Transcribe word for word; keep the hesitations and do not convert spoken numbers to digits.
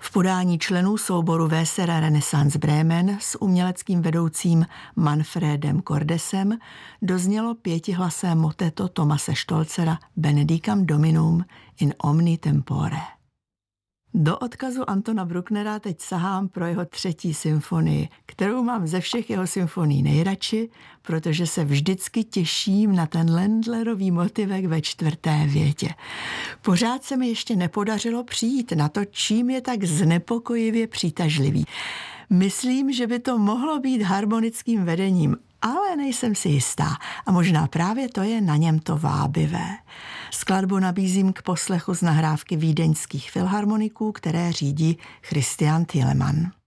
V podání členů souboru Weser Renaissance Bremen s uměleckým vedoucím Manfredem Cordesem doznělo pětihlasé moteto Thomase Stolzera Benedicam Dominum in omni tempore. Do odkazu Antona Brucknera teď sahám pro jeho třetí symfonii, kterou mám ze všech jeho symfonií nejradši, protože se vždycky těším na ten Ländlerový motivek ve čtvrté větě. Pořád se mi ještě nepodařilo přijít na to, čím je tak znepokojivě přitažlivý. Myslím, že by to mohlo být harmonickým vedením, ale nejsem si jistá a možná právě to je na něm to vábivé. Skladbu nabízím k poslechu z nahrávky vídeňských filharmoniků, které řídí Christian Thielemann.